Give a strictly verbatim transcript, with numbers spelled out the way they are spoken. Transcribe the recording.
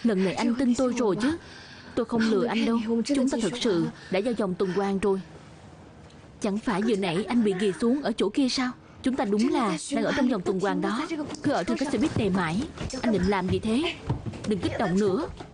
Lần này anh tin tôi rồi chứ. Tôi không lừa anh đâu. Chúng ta thật sự đã vào vòng tuần hoàn rồi. Chẳng phải vừa nãy anh bị ghì xuống ở chỗ kia sao? Chúng ta đúng là đang ở trong vòng tuần hoàn đó. Cứ ở trên cái xe buýt này mãi. Anh định làm gì thế? Đừng kích động nữa.